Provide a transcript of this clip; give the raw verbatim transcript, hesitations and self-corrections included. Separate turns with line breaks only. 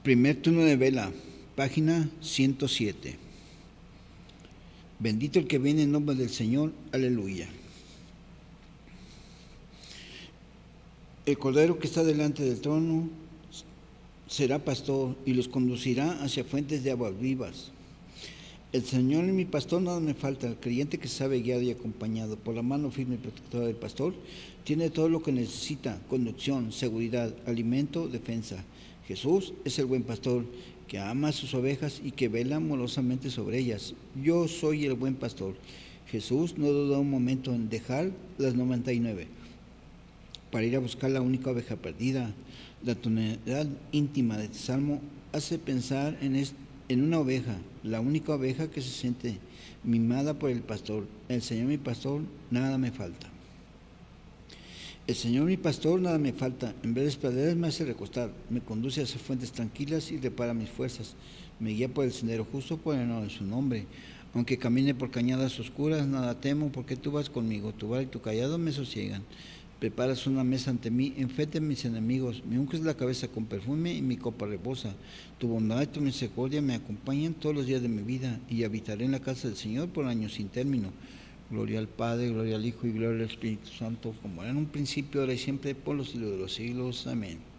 Primer turno de vela, página ciento siete. Bendito el que viene en nombre del Señor, aleluya. El Cordero que está delante del trono será pastor y los conducirá hacia fuentes de aguas vivas. El Señor es mi pastor, nada me falta. El creyente que sabe guiado y acompañado por la mano firme y protectora del pastor tiene todo lo que necesita: conducción, seguridad, alimento, defensa. Jesús es el buen pastor que ama a sus ovejas y que vela amorosamente sobre ellas. Yo soy el buen pastor. Jesús no duda un momento en dejar las noventa y nueve para ir a buscar la única oveja perdida. La tonalidad íntima de este salmo hace pensar en, este, en una oveja, la única oveja que se siente mimada por el pastor. El Señor mi pastor, nada me falta. El Señor mi pastor, nada me falta. En verdes praderas me hace recostar, me conduce hacia fuentes tranquilas y repara mis fuerzas. Me guía por el sendero justo por el honor de su nombre. Aunque camine por cañadas oscuras, nada temo, porque tú vas conmigo. Tu vara y tu cayado me sosiegan. Preparas una mesa ante mí, enfrente de mis enemigos. Me unges la cabeza con perfume y mi copa rebosa. Tu bondad y tu misericordia me acompañan todos los días de mi vida, y habitaré en la casa del Señor por años sin término. Gloria al Padre, gloria al Hijo y gloria al Espíritu Santo, como era en un principio, ahora y siempre, por los siglos de los siglos. Amén.